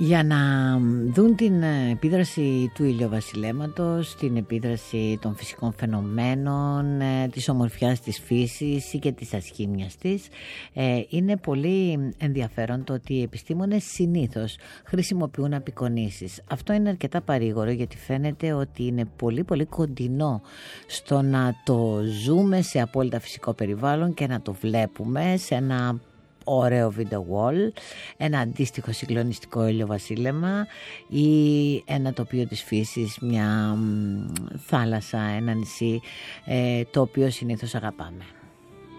Για να δουν την επίδραση του ηλιοβασιλέματος, την επίδραση των φυσικών φαινομένων, της ομορφιάς της φύσης ή και της ασχήμιας της, είναι πολύ ενδιαφέρον το ότι οι επιστήμονες συνήθως χρησιμοποιούν απεικονίσεις. Αυτό είναι αρκετά παρήγορο, γιατί φαίνεται ότι είναι πολύ πολύ κοντινό στο να το ζούμε σε απόλυτα φυσικό περιβάλλον και να το βλέπουμε σε ένα ωραίο video wall, ένα αντίστοιχο συγκλονιστικό ηλιοβασίλεμα ή ένα τοπίο της φύσης, μια θάλασσα, ένα νησί, το οποίο συνήθως αγαπάμε.